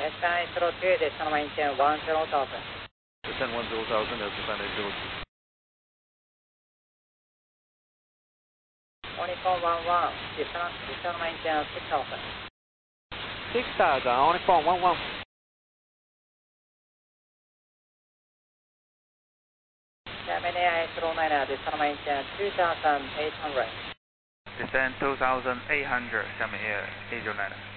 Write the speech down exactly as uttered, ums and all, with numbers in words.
Descend zero two, descend maintain one zero thousand. Descend one zero thousand, descend eight zero two. Uniform one one, descend, descend maintain six thousand. six thousand, Uniform one one. Gemini eight zero nine, descend maintain two thousand eight hundred. Descend two thousand eight hundred, Xiamen Air eight zero nine.